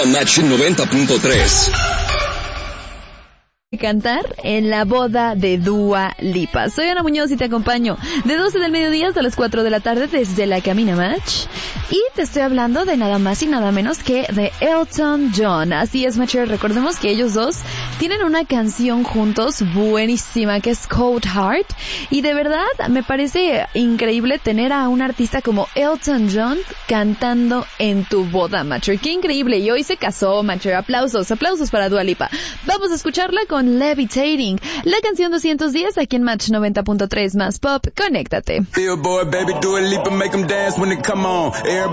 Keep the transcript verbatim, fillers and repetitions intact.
Match noventa punto tres. Cantar en la boda de Dua Lipa. Soy Ana Muñoz y te acompaño de doce del mediodía hasta las cuatro de la tarde desde la Camina Match. Y te estoy hablando de nada más y nada menos que de Elton John. Así es, Matcher, recordemos que ellos dos tienen una canción juntos buenísima que es Cold Heart. Y de verdad me parece increíble tener a un artista como Elton John cantando en tu boda, Matcher. Qué increíble. Y hoy se casó, Matcher. Aplausos, aplausos para Dua Lipa. Vamos a escucharla con Levitating, la canción doscientos diez aquí en Match noventa punto tres más Pop. Conéctate. Billboard, baby, do a leap and make them dance when they come on. Everybody